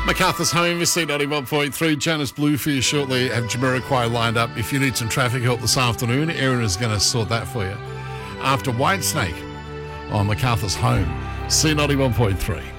MacArthur's Home, C91.3. Jonas Blue for you shortly. Have Jamiroquai lined up. If you need some traffic help this afternoon, Erin is going to sort that for you. After Whitesnake on MacArthur's Home, C91.3.